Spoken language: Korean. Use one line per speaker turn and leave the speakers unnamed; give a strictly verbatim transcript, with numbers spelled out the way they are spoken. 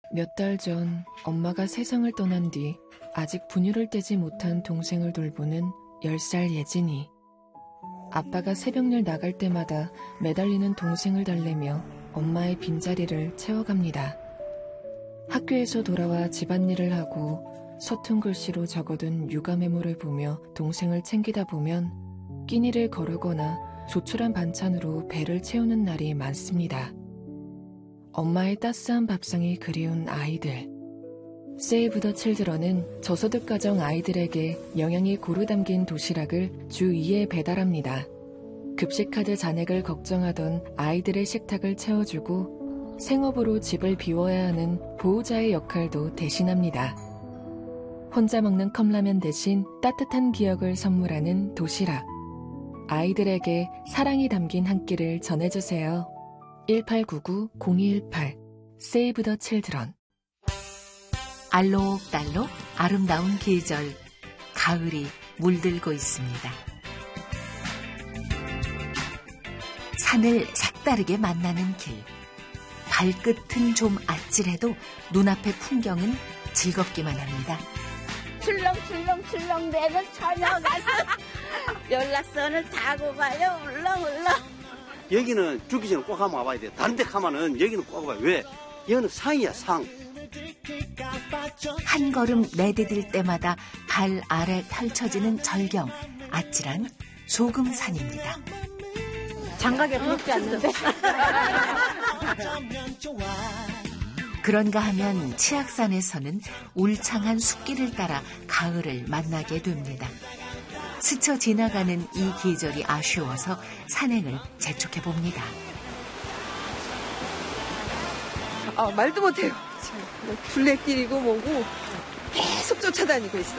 몇 달 전 엄마가 세상을 떠난 뒤 아직 분유를 떼지 못한 동생을 돌보는 열 살 예진이. 아빠가 새벽일 나갈 때마다 매달리는 동생을 달래며 엄마의 빈자리를 채워갑니다. 학교에서 돌아와 집안일을 하고 서툰 글씨로 적어둔 육아 메모를 보며 동생을 챙기다 보면 끼니를 거르거나 조촐한 반찬으로 배를 채우는 날이 많습니다. 엄마의 따스한 밥상이 그리운 아이들. 세이브 더 칠드런은 저소득 가정 아이들에게 영양이 고루 담긴 도시락을 주 이 회 배달합니다. 급식카드 잔액을 걱정하던 아이들의 식탁을 채워주고 생업으로 집을 비워야 하는 보호자의 역할도 대신합니다. 혼자 먹는 컵라면 대신 따뜻한 기억을 선물하는 도시락. 아이들에게 사랑이 담긴 한 끼를 전해주세요. 일팔구구 공이일팔 세이브 더 칠드런.
알록달록 아름다운 계절, 가을이 물들고 있습니다. 산을 색다르게 만나는 길. 발끝은 좀 아찔해도 눈앞의 풍경은 즐겁기만 합니다.
출렁출렁출렁 내면 처녀가서 연락선을 타고 가요. 울렁울렁.
여기는 죽기 전에 꼭 한번 와봐야 돼. 다른 데 가면은 여기는 꼭 와봐요. 왜? 여기는 상이야, 상.
한 걸음 내디딜 때마다 발 아래 펼쳐지는 절경, 아찔한 소금산입니다.
장가게 부럽지 않는데.
그런가 하면 치악산에서는 울창한 숲길을 따라 가을을 만나게 됩니다. 스쳐 지나가는 이 계절이 아쉬워서 산행을 재촉해 봅니다.
아, 말도 못해요. 둘레길이고 뭐고 계속 쫓아다니고 있어요.